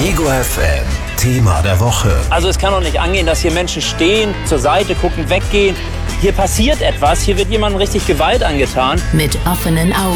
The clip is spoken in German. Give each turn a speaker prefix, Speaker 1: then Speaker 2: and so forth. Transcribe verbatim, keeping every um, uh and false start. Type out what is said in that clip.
Speaker 1: Ego F M, Thema der Woche.
Speaker 2: Also es kann doch nicht angehen, dass hier Menschen stehen, zur Seite gucken, weggehen. Hier passiert etwas, hier wird jemandem richtig Gewalt angetan.
Speaker 3: Mit offenen Augen.